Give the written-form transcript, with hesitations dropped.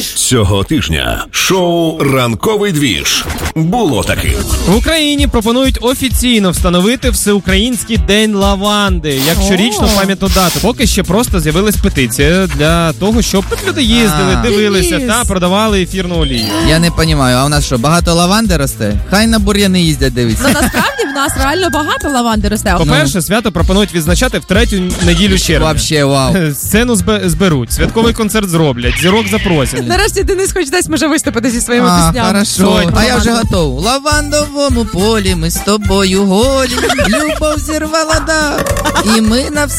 Цього тижня шоу «Ранковий двіж» було таки. В Україні пропонують офіційно встановити Всеукраїнський день лаванди, як щорічну пам'ятну дату. Поки ще просто з'явилась петиція для того, щоб люди їздили, дивилися та продавали ефірну олію. Я не розумію, а у нас що, багато лаванди росте? Хай на бур'яни їздять, дивіться. Ну, насправді в нас реально багато лаванди росте. По-перше, свято пропонують відзначати в 3-ю неділю червня. Вообще, вау. Сцену зберуть, святковий концерт зроблять, зірок запросять. Нарешті Денис хоч десь може виступити зі своїми піснями. Хорошо. А я вже готов. У лавандовому полі ми з тобою голі. Любов зірвала дах. І ми на